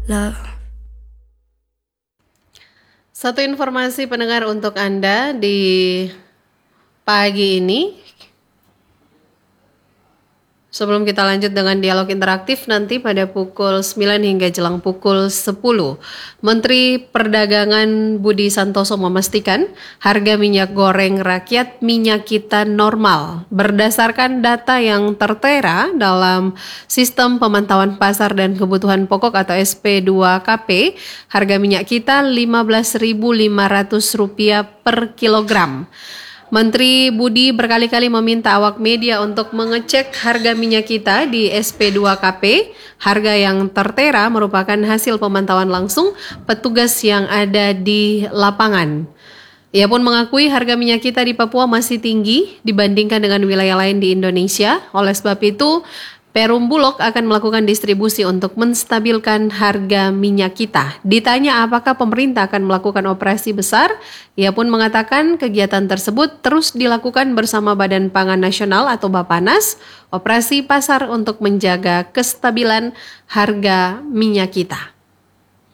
love. Satu informasi pendengar untuk Anda di pagi ini. Sebelum kita lanjut dengan dialog interaktif nanti pada pukul 9 hingga jelang pukul 10. Menteri Perdagangan Budi Santoso memastikan harga minyak goreng rakyat minyak kita normal. Berdasarkan data yang tertera dalam Sistem Pemantauan Pasar dan Kebutuhan Pokok atau SP2KP, harga minyak kita Rp15.500 per kilogram. Menteri Budi berkali-kali meminta awak media untuk mengecek harga minyak kita di SP2KP. Harga yang tertera merupakan hasil pemantauan langsung petugas yang ada di lapangan. Ia pun mengakui harga minyak kita di Papua masih tinggi dibandingkan dengan wilayah lain di Indonesia. Oleh sebab itu, Perum Bulog akan melakukan distribusi untuk menstabilkan harga minyak kita. Ditanya apakah pemerintah akan melakukan operasi besar, ia pun mengatakan kegiatan tersebut terus dilakukan bersama Badan Pangan Nasional atau Bappenas, operasi pasar untuk menjaga kestabilan harga minyak kita.